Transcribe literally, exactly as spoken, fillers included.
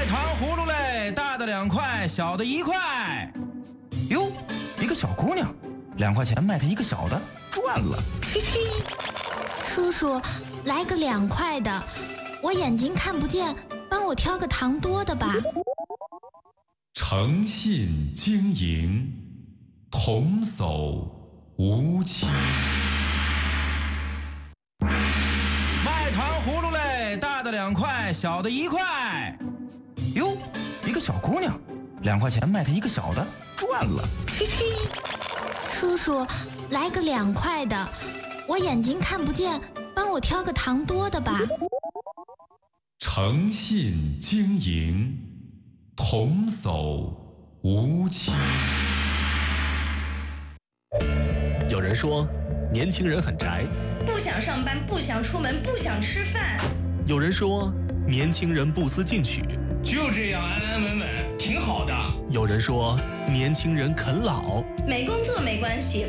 糖葫芦嘞，大的两块，小的一块。哟，一个小姑娘，两块钱卖她一个小的，赚了。嘿嘿。 叔叔，来个两块的，我眼睛看不见，帮我挑个糖多的吧。 诚信经营，童叟无欺。 卖糖葫芦嘞，大的两块，小的一块。哟，一个小姑娘，两块钱卖她一个小的，赚了。嘿嘿。 叔叔，来个两块的，我眼睛看不见，帮我挑个糖多的吧。 诚信经营，童叟无欺。 有人说，年轻人很宅， 不想上班，不想出门，不想吃饭。 有人说，年轻人不思进取， 就这样安安稳稳，挺好的。 有人说，年轻人啃老， 没工作没关系，